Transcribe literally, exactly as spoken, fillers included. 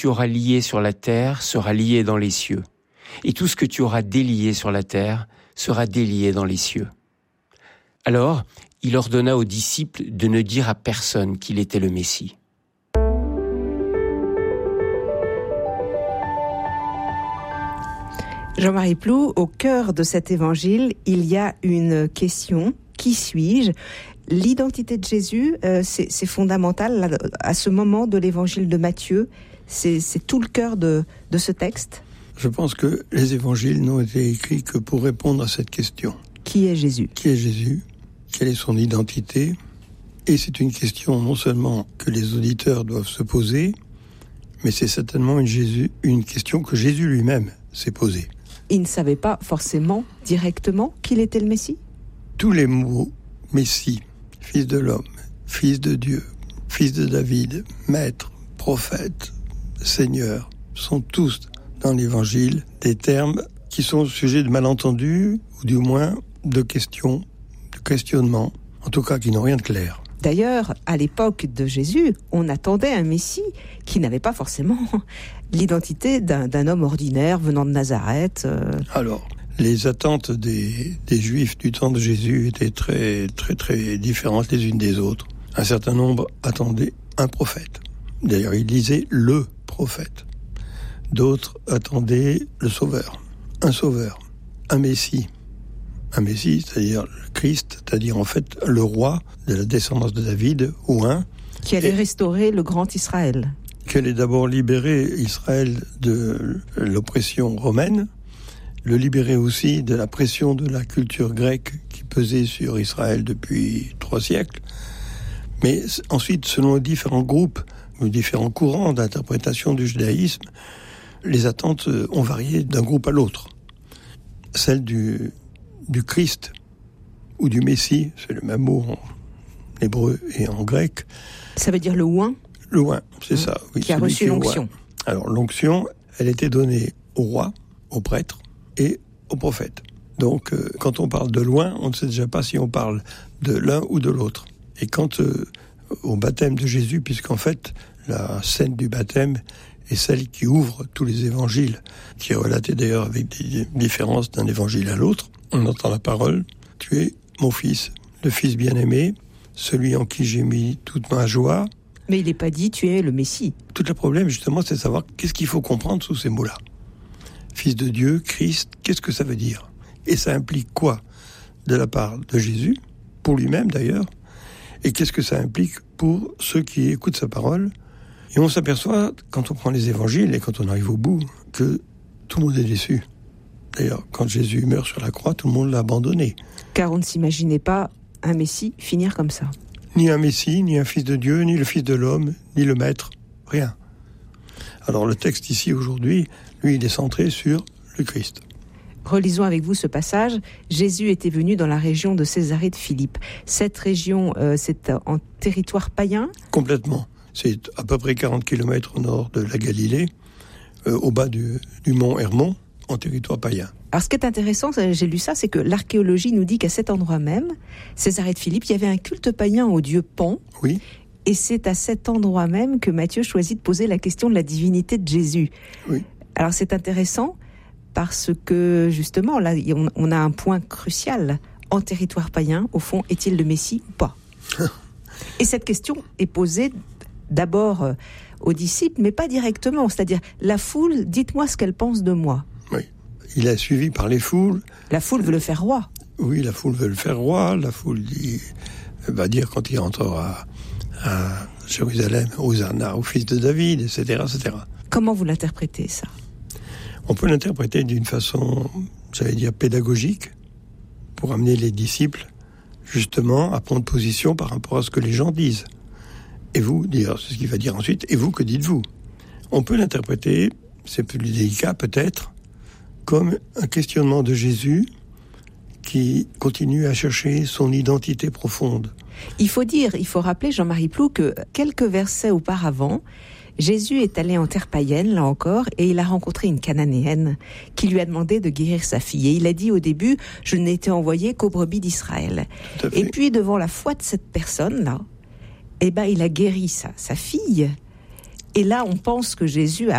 tu auras lié sur la terre sera lié dans les cieux, et tout ce que tu auras délié sur la terre sera délié dans les cieux. » Alors, il ordonna aux disciples de ne dire à personne qu'il était le Messie. Jean-Marie Ploux, au cœur de cet évangile, il y a une question. Qui suis-je ? L'identité de Jésus, euh, c'est, c'est fondamental là, à ce moment de l'évangile de Matthieu. C'est, c'est tout le cœur de, de ce texte. Je pense que les évangiles n'ont été écrits que pour répondre à cette question. Qui est Jésus ? Qui est Jésus ? Quelle est son identité ? Et c'est une question non seulement que les auditeurs doivent se poser, mais c'est certainement une, Jésus, une question que Jésus lui-même s'est posée. Il ne savait pas forcément directement qu'il était le Messie ? Tous les mots « Messie », « Fils de l'homme »,« Fils de Dieu »,« Fils de David »,« Maître »,« Prophète »,« Seigneur » sont tous dans l'Évangile des termes qui sont sujets de malentendus ou du moins de questions, de questionnements, en tout cas qui n'ont rien de clair. D'ailleurs, à l'époque de Jésus, on attendait un Messie qui n'avait pas forcément l'identité d'un, d'un homme ordinaire venant de Nazareth. Euh... Alors, les attentes des, des Juifs du temps de Jésus étaient très, très, très différentes les unes des autres. Un certain nombre attendaient un prophète. D'ailleurs, ils disaient le prophète. D'autres attendaient le sauveur, un sauveur, un Messie. Un Messie, c'est-à-dire le Christ, c'est-à-dire en fait le roi de la descendance de David, ou un... Qui allait restaurer le grand Israël. Qui allait d'abord libérer Israël de l'oppression romaine, le libérer aussi de la pression de la culture grecque qui pesait sur Israël depuis trois siècles. Mais ensuite, selon les différents groupes, ou différents courants d'interprétation du judaïsme, les attentes ont varié d'un groupe à l'autre. Celle du, du Christ ou du Messie, c'est le même mot en hébreu et en grec. Ça veut dire le oint ? Le oint, c'est mmh. ça. Oui, qui a reçu qui l'onction. Alors l'onction, elle était donnée au roi, au prêtre et au prophète. Donc euh, quand on parle de loin, on ne sait déjà pas si on parle de l'un ou de l'autre. Et quand euh, au baptême de Jésus, puisqu'en fait la scène du baptême est celle qui ouvre tous les évangiles, qui est relatée d'ailleurs avec des différences d'un évangile à l'autre, on entend la parole « Tu es mon fils, le fils bien-aimé, celui en qui j'ai mis toute ma joie ». Mais il n'est pas dit « Tu es le Messie ». Tout le problème justement, c'est de savoir qu'est-ce qu'il faut comprendre sous ces mots-là. Fils de Dieu, Christ, qu'est-ce que ça veut dire ? Et ça implique quoi de la part de Jésus, pour lui-même d'ailleurs, et qu'est-ce que ça implique pour ceux qui écoutent sa parole ? Et on s'aperçoit, quand on prend les évangiles et quand on arrive au bout, que tout le monde est déçu. D'ailleurs, quand Jésus meurt sur la croix, tout le monde l'a abandonné. Car on ne s'imaginait pas un Messie finir comme ça. Ni un Messie, ni un fils de Dieu, ni le fils de l'homme, ni le maître, rien. Alors le texte ici aujourd'hui, lui, il est centré sur le Christ. Relisons avec vous ce passage. Jésus était venu dans la région de Césarée de Philippe. Cette région, euh, c'est en territoire païen ? Complètement. C'est à peu près quarante kilomètres au nord de la Galilée, euh, au bas du, du mont Hermon, en territoire païen. Alors ce qui est intéressant, j'ai lu ça, c'est que l'archéologie nous dit qu'à cet endroit même, Césarée de Philippe, il y avait un culte païen au dieu Pan. Oui. Et c'est à cet endroit même que Matthieu choisit de poser la question de la divinité de Jésus. Oui. Alors c'est intéressant parce que justement, là, on, on a un point crucial. En territoire païen, au fond, est-il le Messie ou pas ? Et cette question est posée d'abord euh, aux disciples, mais pas directement. C'est-à-dire, la foule, dites-moi ce qu'elle pense de moi. Oui. Il est suivi par les foules. La foule veut le faire roi. Oui, la foule veut le faire roi. La foule dit, va dire quand il entrera à, à Jérusalem, Hosanna au fils de David, et cetera, et cetera. Comment vous l'interprétez, ça ? On peut l'interpréter d'une façon, j'allais dire, pédagogique, pour amener les disciples, justement, à prendre position par rapport à ce que les gens disent. Et vous, dire, c'est ce qu'il va dire ensuite, et vous, que dites-vous ? On peut l'interpréter, c'est plus délicat peut-être, comme un questionnement de Jésus qui continue à chercher son identité profonde. Il faut dire, il faut rappeler, Jean-Marie Ploux, que quelques versets auparavant, Jésus est allé en terre païenne, là encore, et il a rencontré une Cananéenne qui lui a demandé de guérir sa fille. Et il a dit au début, je n'ai été envoyé qu'aux brebis d'Israël. Et puis, devant la foi de cette personne-là, eh ben, il a guéri sa, sa fille. Et là, on pense que Jésus a